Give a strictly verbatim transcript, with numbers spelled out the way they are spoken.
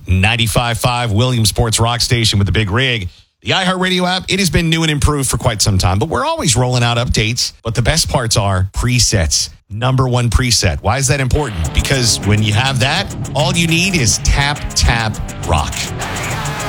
ninety-five point five Williams Sports Rock Station with the Big Rig. The iHeartRadio app, it has been new and improved for quite some time, but we're always rolling out updates. But the best parts are presets. Number one preset. Why is that important? Because when you have that, all you need is tap, tap, rock.